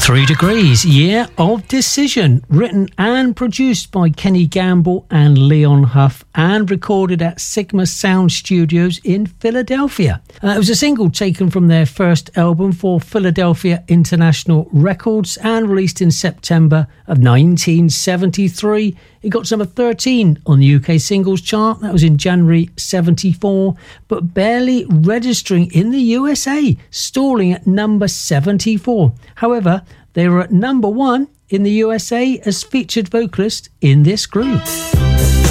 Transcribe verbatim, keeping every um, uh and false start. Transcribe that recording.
Three Degrees, Year of Decision, written and produced by Kenny Gamble and Leon Huff and recorded at Sigma Sound Studios in Philadelphia. Uh, it was a single taken from their first album for Philadelphia International Records and released in September of nineteen seventy-three. It got number thirteen on the U K singles chart. That was in January seventy-four, but barely registering in the U S A, stalling at number seventy-four. However, they were at number one in the U S A as featured vocalist in this group.